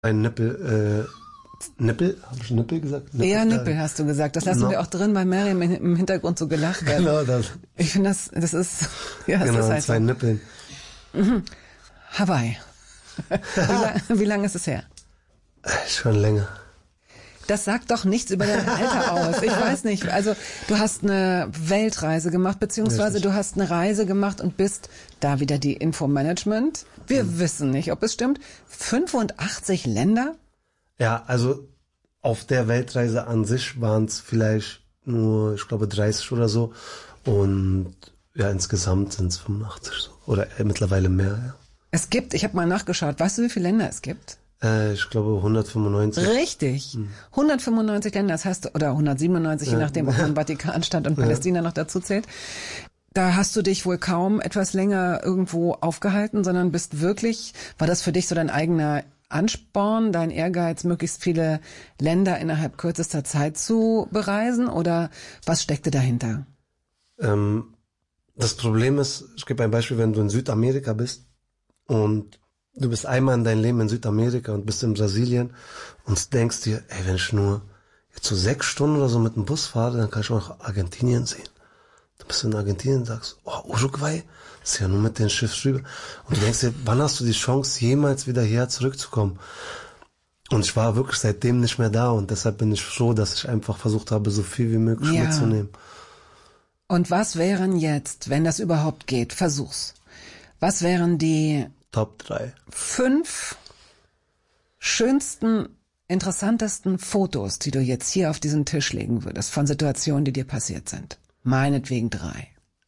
Ein Nippel, Nippel? Habe ich Nippel gesagt? Nippel, ja, Nippel hast du gesagt. Das lassen wir auch drin, weil Miriam im Hintergrund so gelacht hat. Genau, das. Ich finde, das ist, ja, das genau, ist halt 2 so. Nippeln. Hawaii. Wie lange ist es her? Schon länger. Das sagt doch nichts über dein Alter aus. Ich weiß nicht. Also du hast eine Weltreise gemacht, beziehungsweise du hast eine Reise gemacht und bist, da wieder die Infomanagement. Wir wissen nicht, ob es stimmt. 85 Länder? Ja, also auf der Weltreise an sich waren es vielleicht nur, ich glaube, 30 oder so. Und ja, insgesamt sind es 85 so. Oder mittlerweile mehr, ja. Ich habe mal nachgeschaut. Weißt du, wie viele Länder es gibt? Ich glaube 195. Richtig. 195 Länder, das heißt, oder 197, je nachdem, ob man Vatikanstadt und Palästina noch dazu zählt. Da hast du dich wohl kaum etwas länger irgendwo aufgehalten, sondern bist wirklich, war das für dich so dein eigener Ansporn, dein Ehrgeiz, möglichst viele Länder innerhalb kürzester Zeit zu bereisen, oder was steckte dahinter? Das Problem ist, ich gebe ein Beispiel, wenn du in Südamerika bist und du bist einmal in deinem Leben in Südamerika und bist in Brasilien und denkst dir, ey, wenn ich nur jetzt so 6 Stunden oder so mit dem Bus fahre, dann kann ich auch Argentinien sehen. Du bist in Argentinien und sagst, oh, Uruguay, das ist ja nur mit dem Schiff rüber. Und du denkst dir, wann hast du die Chance, jemals wieder hierher zurückzukommen? Und ich war wirklich seitdem nicht mehr da und deshalb bin ich froh, dass ich einfach versucht habe, so viel wie möglich mitzunehmen. Und was wären jetzt, wenn das überhaupt geht, versuch's. Was wären die Top 3. 5 schönsten, interessantesten Fotos, die du jetzt hier auf diesen Tisch legen würdest, von Situationen, die dir passiert sind? Meinetwegen 3.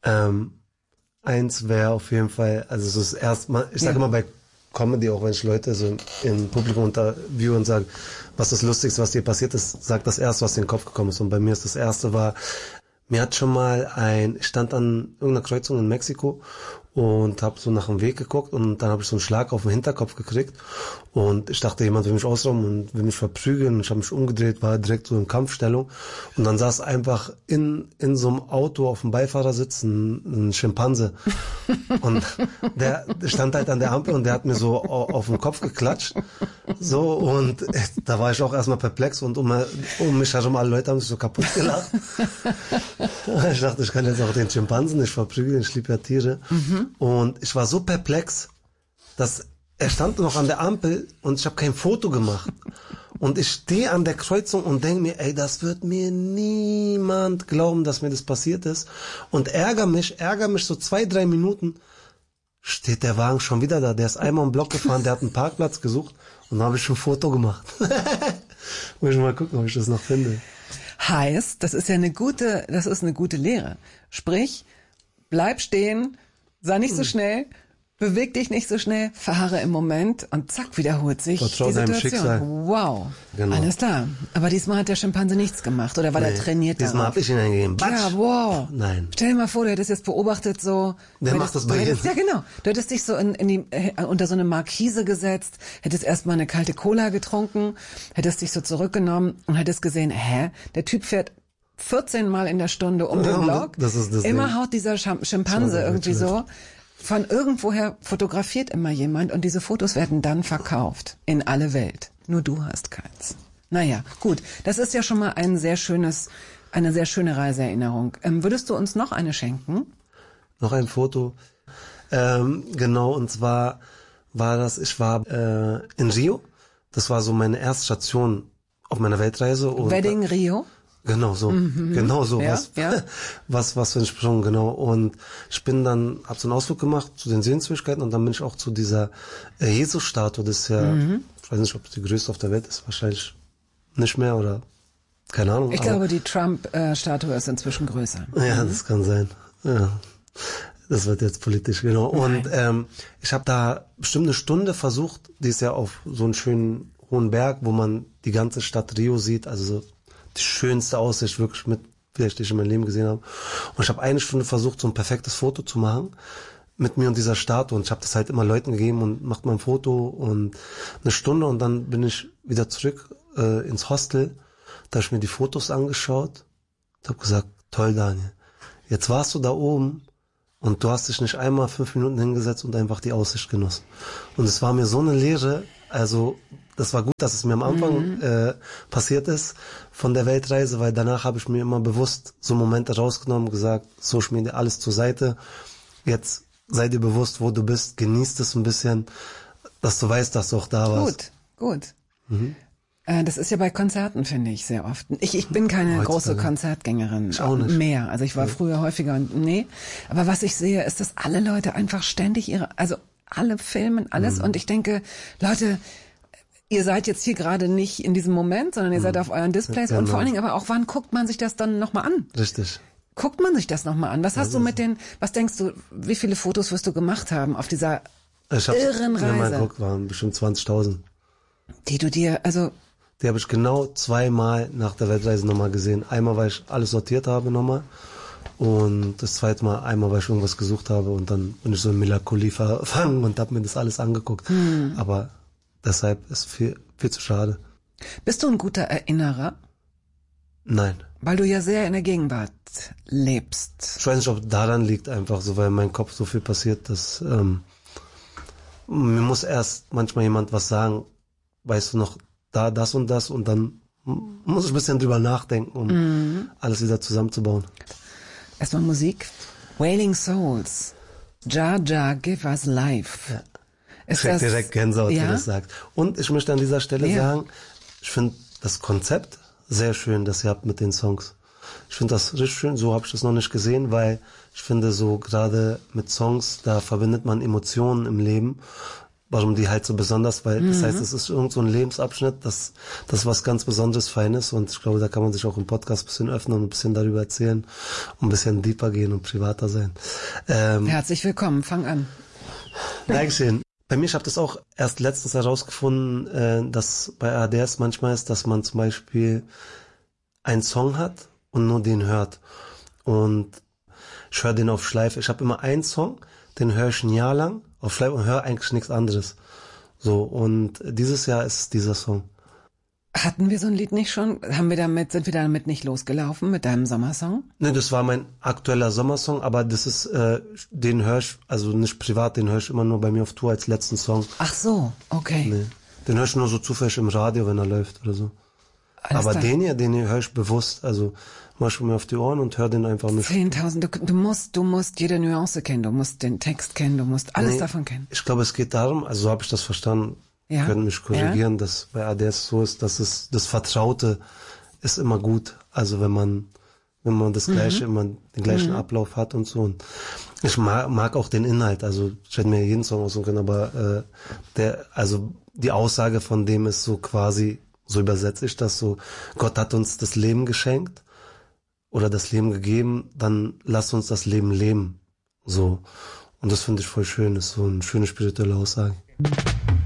1 wäre auf jeden Fall, also es ist erstmal, ich sage immer bei Comedy, auch wenn ich Leute so im Publikum interviewe und sage, was das Lustigste, was dir passiert ist, sag das erste, was dir in den Kopf gekommen ist. Und bei mir ist das erste war, mir hat schon mal ich stand an irgendeiner Kreuzung in Mexiko und habe so nach dem Weg geguckt und dann habe ich so einen Schlag auf den Hinterkopf gekriegt und ich dachte, jemand will mich ausrauben und will mich verprügeln und ich habe mich umgedreht, war direkt so in Kampfstellung und dann saß einfach in so einem Auto auf dem Beifahrersitz ein Schimpanse und der stand halt an der Ampel und der hat mir so auf den Kopf geklatscht so und da war ich auch erstmal perplex und um mich herum alle Leute haben sich so kaputt gelacht. Ich dachte, ich kann jetzt auch den Schimpansen nicht verprügeln, ich liebe ja Tiere. Und ich war so perplex, dass er stand noch an der Ampel und ich habe kein Foto gemacht. Und ich stehe an der Kreuzung und denke mir, ey, das wird mir niemand glauben, dass mir das passiert ist. Und ärger mich so 2-3 Minuten, steht der Wagen schon wieder da. Der ist einmal im Block gefahren, der hat einen Parkplatz gesucht und dann habe ich schon ein Foto gemacht. Muss ich mal gucken, ob ich das noch finde. Heißt, das ist eine gute Lehre. Sprich, bleib stehen, sei nicht so schnell, beweg dich nicht so schnell, verharre im Moment und zack, wiederholt sich Vertrau die deinem Situation. Schicksal. Wow, Genau. Alles klar. Aber diesmal hat der Schimpanse nichts gemacht oder war der trainiert darauf? Diesmal habe ich ihn eingegeben. Ja, wow. Nein. Stell dir mal vor, du hättest jetzt beobachtet so. Der macht das bei jedem. Ja, genau. Du hättest dich so unter so eine Markise gesetzt, hättest erstmal eine kalte Cola getrunken, hättest dich so zurückgenommen und hättest gesehen, der Typ fährt 14 Mal in der Stunde um den Block. Das ist das immer Ding. haut dieser Schimpanse irgendwie so. Von irgendwoher fotografiert immer jemand und diese Fotos werden dann verkauft in alle Welt. Nur du hast keins. Naja, gut. Das ist ja schon mal eine sehr schöne Reiseerinnerung. Würdest du uns noch eine schenken? Noch ein Foto. Genau, und zwar ich war in Rio. Das war so meine erste Station auf meiner Weltreise. Und Wedding Rio? Genau so, genau so, ja, was für ein Sprung, genau. Und ich hab so einen Ausflug gemacht zu den Sehenswürdigkeiten und dann bin ich auch zu dieser Jesus-Statue, das ist ja, ich weiß nicht, ob es die größte auf der Welt ist, wahrscheinlich nicht mehr oder keine Ahnung. Ich glaube, die Trump-Statue ist inzwischen größer. Ja, das kann sein, ja. Das wird jetzt politisch, genau. Und ich habe da bestimmt eine Stunde versucht, die ist ja auf so einen schönen hohen Berg, wo man die ganze Stadt Rio sieht, also so die schönste Aussicht wirklich vielleicht die ich in meinem Leben gesehen habe. Und ich habe 1 Stunde versucht, so ein perfektes Foto zu machen mit mir und dieser Statue. Und ich habe das halt immer Leuten gegeben und macht mal ein Foto und 1 Stunde und dann bin ich wieder zurück ins Hostel. Da habe ich mir die Fotos angeschaut und habe gesagt, toll Daniel, jetzt warst du da oben und du hast dich nicht einmal 5 Minuten hingesetzt und einfach die Aussicht genossen. Und es war mir so eine Lehre, Also das war gut, dass es mir am Anfang passiert ist von der Weltreise, weil danach habe ich mir immer bewusst so Momente rausgenommen, gesagt, Social Media, alles zur Seite. Jetzt sei dir bewusst, wo du bist, genießt es ein bisschen, dass du weißt, dass du auch da warst. Gut. Das ist ja bei Konzerten, finde ich, sehr oft. Ich bin keine große Konzertgängerin ich auch nicht. mehr. Also ich war früher häufiger und aber was ich sehe, ist, dass alle Leute einfach ständig alle filmen, alles. Und ich denke, Leute, ihr seid jetzt hier gerade nicht in diesem Moment, sondern ihr seid auf euren Displays. Und vor allen Dingen aber auch, wann guckt man sich das dann nochmal an? Richtig. Guckt man sich das nochmal an? Was hast du was denkst du, wie viele Fotos wirst du gemacht haben auf dieser irren Reise? Mal geguckt, waren bestimmt 20.000. Die du dir, die habe ich genau 2-mal nach der Weltreise nochmal gesehen. Einmal, weil ich alles sortiert habe nochmal. Und das zweite Mal einmal, weil ich irgendwas gesucht habe. Und dann bin ich so in Melancholie verfangen und habe mir das alles angeguckt. Aber deshalb ist viel zu schade. Bist du ein guter Erinnerer? Nein. Weil du ja sehr in der Gegenwart lebst. Ich weiß nicht, ob daran liegt einfach so, weil in meinem Kopf so viel passiert, dass mir muss erst manchmal jemand was sagen, weißt du noch, da, das und dann muss ich ein bisschen drüber nachdenken, um alles wieder zusammenzubauen. Erstmal Musik. Wailing Souls. Ja, give us life. Ja. Ich krieg direkt Gänsehaut, wenn du das sagst. Und ich möchte an dieser Stelle sagen, ich finde das Konzept sehr schön, das ihr habt mit den Songs. Ich finde das richtig schön, so habe ich das noch nicht gesehen, weil ich finde so gerade mit Songs, da verbindet man Emotionen im Leben. Warum die halt so besonders, weil das heißt, es ist irgend so ein Lebensabschnitt, das was ganz Besonderes, Feines, und ich glaube, da kann man sich auch im Podcast ein bisschen öffnen und ein bisschen darüber erzählen und ein bisschen deeper gehen und privater sein. Herzlich willkommen, fang an. Dankeschön. Bei mir, ich habe das auch erst letztens herausgefunden, dass bei ADS manchmal ist, dass man zum Beispiel einen Song hat und nur den hört. Und ich höre den auf Schleife. Ich habe immer einen Song, den höre ich ein Jahr lang auf Schleife und höre eigentlich nichts anderes. So, und dieses Jahr ist dieser Song. Hatten wir so ein Lied nicht schon? Sind wir damit nicht losgelaufen mit deinem Sommersong? Ne, das war mein aktueller Sommersong, aber das ist, den höre ich, also nicht privat, den höre ich immer nur bei mir auf Tour als letzten Song. Ach so, okay. Nee, den höre ich nur so zufällig im Radio, wenn er läuft oder so. Alles aber klar. den hier höre ich bewusst, also mach ich mir auf die Ohren und höre den einfach nicht. 10.000, du musst jede Nuance kennen, du musst den Text kennen, du musst alles davon kennen. Ich glaube, es geht darum, also so habe ich das verstanden, können mich korrigieren, dass bei ADS so ist, dass es das Vertraute ist immer gut. Also wenn man das Gleiche, immer den gleichen Ablauf hat und so. Und ich mag auch den Inhalt, also ich hätte mir jeden Song aussuchen können, aber die Aussage von dem ist so quasi, so übersetze ich das so, Gott hat uns das Leben geschenkt oder das Leben gegeben, dann lass uns das Leben leben. So. Und das finde ich voll schön, das ist so eine schöne spirituelle Aussage.